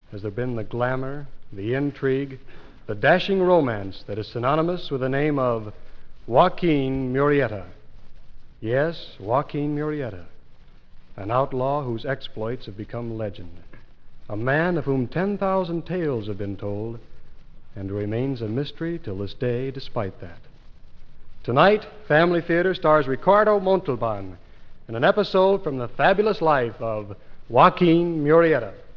has there been the glamour, the intrigue, the dashing romance that is synonymous with the name of Joaquin Murrieta. Yes, Joaquin Murrieta, an outlaw whose exploits have become legend, a man of whom 10,000 tales have been told, and who remains a mystery till this day despite that. Tonight, Family Theater stars Ricardo Montalban in an episode from the fabulous life of Joaquin Murrieta.